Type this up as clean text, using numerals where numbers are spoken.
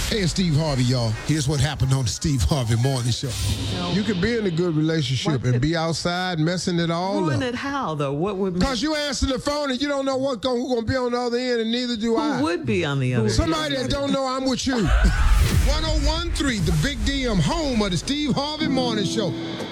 Hey, it's Steve Harvey, y'all. Here's what happened on the Steve Harvey Morning Show. You could be in a good relationship and be outside messing it all ruin up. it how, though? What would Because you answer the phone and you don't know who's going to be on the other end, and neither do I. Who would be on the other Somebody that don't know I'm with you. 1013, the Big DM, home of the Steve Harvey Morning Show.